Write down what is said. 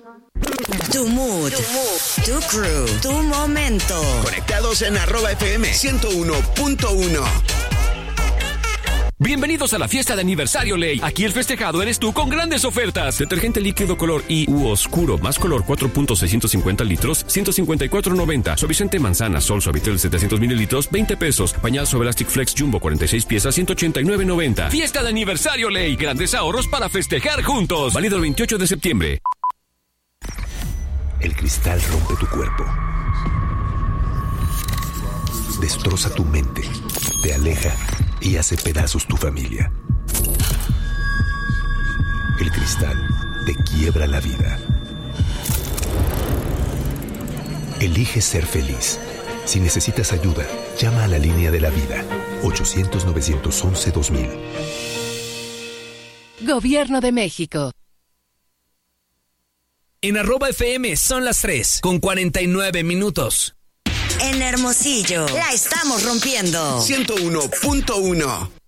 Tu mood, tu crew, tu momento. Conectados en @FM 101.1. Bienvenidos a la fiesta de aniversario Ley. Aquí el festejado eres tú con grandes ofertas. Detergente líquido color I u oscuro más color 4.650 litros, 154.90. Suavizante manzana Sol Suavitel 700 mililitros, 20 pesos. Pañal sobre Elastic Flex Jumbo 46 piezas, 189.90. Fiesta de aniversario Ley. Grandes ahorros para festejar juntos. Válido el 28 de septiembre. El cristal rompe tu cuerpo. Destroza tu mente. Te aleja y hace pedazos tu familia. El cristal te quiebra la vida. Elige ser feliz. Si necesitas ayuda, llama a la línea de la vida. 800-911-2000. Gobierno de México. En @FM son las 3:49 minutos. En Hermosillo, la estamos rompiendo. 101.1.